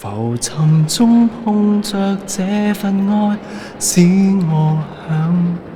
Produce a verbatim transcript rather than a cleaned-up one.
浮沉中碰着这份爱，使我想。